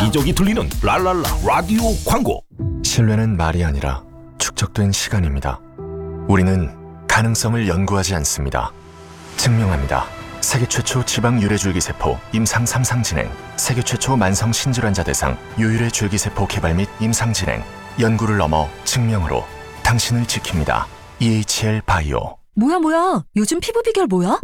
여기저기 들리는 랄랄라 라디오 광고. 신뢰는 말이 아니라 축적된 시간입니다. 우리는 가능성을 연구하지 않습니다. 증명합니다. 세계 최초 지방 유래 줄기세포 임상 3상 진행, 세계 최초 만성 신질환자 대상 유유래 줄기세포 개발 및 임상 진행, 연구를 넘어 증명으로 당신을 지킵니다. EHL 바이오. 뭐야, 요즘 피부 비결 뭐야?